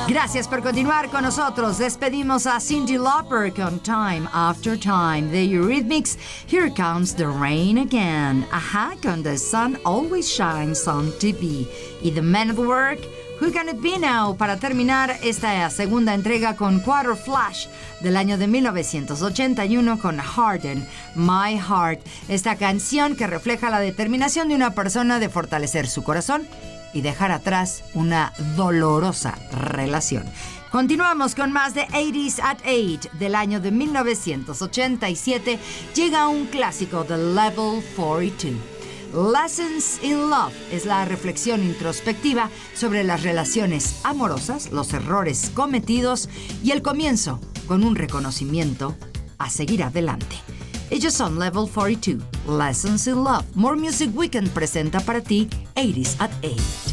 Gracias por continuar con nosotros. Despedimos a Cyndi Lauper con Time After Time. The Eurythmics, Here Comes the Rain Again. Ajá, con The Sun Always Shines on TV. Y The Men at Work, Who Can It Be Now? Para terminar esta segunda entrega con Quarter Flash del año de 1981 con Harden My Heart. Esta canción que refleja la determinación de una persona de fortalecer su corazón y dejar atrás una dolorosa relación. Continuamos con más de 80s at 8 del año de 1987. Llega un clásico de Level 42. Lessons in Love es la reflexión introspectiva sobre las relaciones amorosas, los errores cometidos y el comienzo con un reconocimiento a seguir adelante. Ellos son Level 42, Lessons in Love. More Music Weekend presenta para ti 80s at 8.